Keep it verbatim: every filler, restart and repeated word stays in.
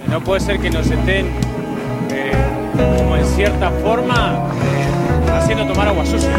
No puede ser que nos estén, eh, como en cierta forma, eh, haciendo tomar agua sucia.